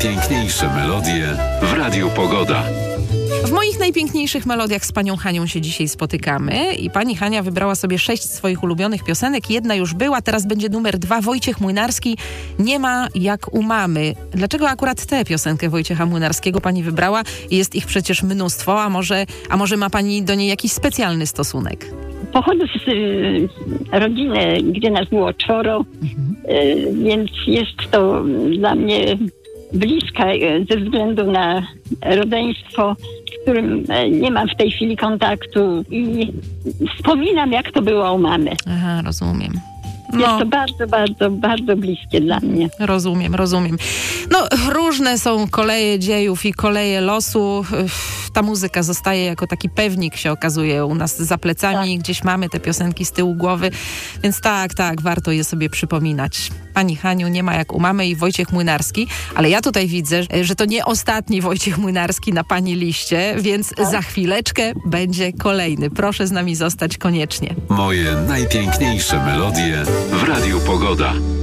Piękniejsze melodie w Radiu Pogoda. W moich najpiękniejszych melodiach z panią Hanią się dzisiaj spotykamy i pani Hania wybrała sobie 6 swoich ulubionych piosenek. Jedna już była, teraz będzie numer 2. Wojciech Młynarski, Nie ma jak u mamy. Dlaczego akurat tę piosenkę Wojciecha Młynarskiego pani wybrała? Jest ich przecież mnóstwo, a może ma pani do niej jakiś specjalny stosunek? Pochodzę z rodziny, gdzie nas było 4, więc jest to dla mnie bliska ze względu na rodzeństwo, z którym nie mam w tej chwili kontaktu i wspominam, jak to było u mamy. Aha, rozumiem. Jest to bardzo, bardzo, bardzo bliskie dla mnie. Rozumiem. No, różne są koleje dziejów i koleje losu. Ta muzyka zostaje jako taki pewnik, się okazuje, u nas za plecami. Tak. Gdzieś mamy te piosenki z tyłu głowy. Więc tak, warto je sobie przypominać. Pani Haniu, Nie ma jak u mamy i Wojciech Młynarski. Ale ja tutaj widzę, że to nie ostatni Wojciech Młynarski na pani liście, więc za chwileczkę będzie kolejny. Proszę z nami zostać koniecznie. Moje najpiękniejsze melodie w Radiu Pogoda.